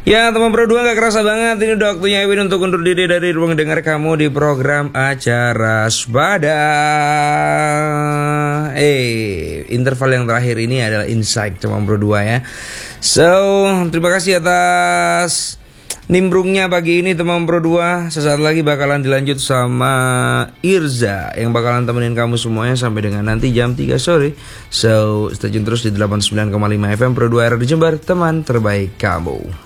Ya teman Pro 2, gak kerasa banget. Ini udah waktunya Ewin untuk undur diri dari ruang dengar kamu di program acara Swada. Interval yang terakhir ini adalah Insight teman Pro 2 ya. So, terima kasih atas nimbrungnya pagi ini teman Pro 2. Sesaat lagi bakalan dilanjut sama Irza yang bakalan temenin kamu semuanya sampai dengan nanti jam 3 sore. So, stay tune terus di 89,5 FM Pro 2 RRI Jember, teman terbaik kamu.